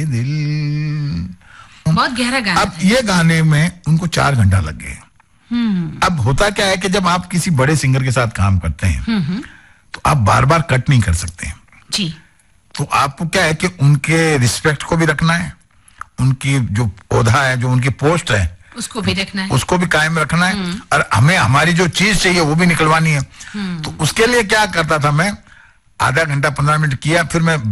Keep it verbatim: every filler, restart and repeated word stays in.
दिल, बहुत गहरा गाना अब ये गाने में उनको चार घंटा लग गए। हम्म अब होता क्या है कि जब आप किसी बड़े सिंगर के साथ काम करते हैं तो आप बार बार कट नहीं कर सकते जी। तो आपको क्या है कि उनके रिस्पेक्ट को भी रखना है, उनकी जो पौधा है, जो उनकी पोस्ट है उसको भी रखना है, उसको भी कायम रखना है, और हमें हमारी जो चीज चाहिए वो भी निकलवानी है। तो उसके लिए क्या करता था मैं, आधा घंटा पंद्रह मिनट किया, फिर मैं